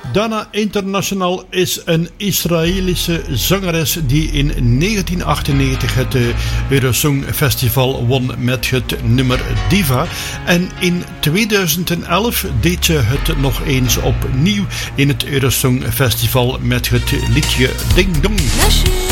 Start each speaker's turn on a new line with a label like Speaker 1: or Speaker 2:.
Speaker 1: Dana International is een Israëlische zangeres die in 1998 het Eurosong Festival won met het nummer Diva. En in 2011 deed ze het nog eens opnieuw in het Eurosong Festival met het liedje Ding Dong.